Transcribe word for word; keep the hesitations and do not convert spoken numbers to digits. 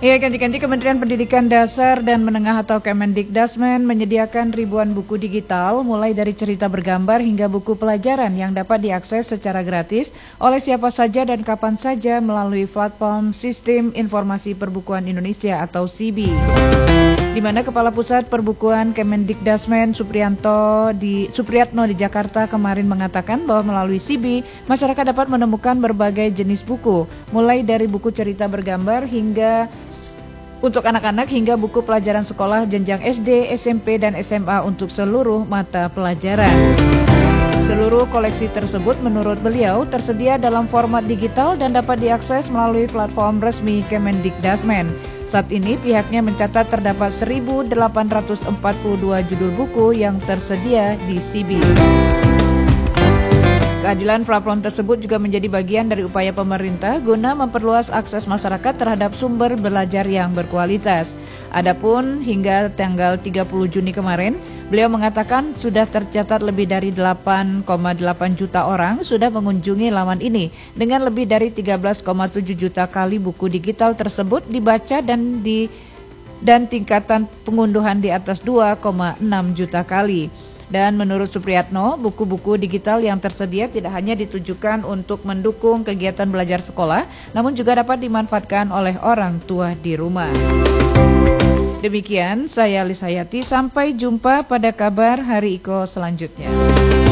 Ya, ganti-ganti Kementerian Pendidikan Dasar dan Menengah atau Kemendikdasmen menyediakan ribuan buku digital mulai dari cerita bergambar hingga buku pelajaran yang dapat diakses secara gratis oleh siapa saja dan kapan saja melalui platform Sistem Informasi Perbukuan Indonesia atau S I B I. Di mana Kepala Pusat Perbukuan Kemendikdasmen Supriyanto di Supriyatno di Jakarta kemarin mengatakan bahwa melalui S I B I masyarakat dapat menemukan berbagai jenis buku, mulai dari buku cerita bergambar hingga untuk anak-anak hingga buku pelajaran sekolah jenjang S D, S M P, dan S M A untuk seluruh mata pelajaran. Seluruh koleksi tersebut menurut beliau tersedia dalam format digital dan dapat diakses melalui platform resmi Kemendikdasmen. Saat ini pihaknya mencatat terdapat seribu delapan ratus empat puluh dua judul buku yang tersedia di S I B I. Keadilan platform tersebut juga menjadi bagian dari upaya pemerintah guna memperluas akses masyarakat terhadap sumber belajar yang berkualitas. Adapun hingga tanggal tiga puluh Juni kemarin, beliau mengatakan sudah tercatat lebih dari delapan koma delapan juta orang sudah mengunjungi laman ini dengan lebih dari tiga belas koma tujuh juta kali buku digital tersebut dibaca dan di dan tingkatan pengunduhan di atas dua koma enam juta kali. Dan menurut Supriyatno, buku-buku digital yang tersedia tidak hanya ditujukan untuk mendukung kegiatan belajar sekolah, namun juga dapat dimanfaatkan oleh orang tua di rumah. Demikian, saya Lis Hayati, sampai jumpa pada kabar Hari Iko selanjutnya.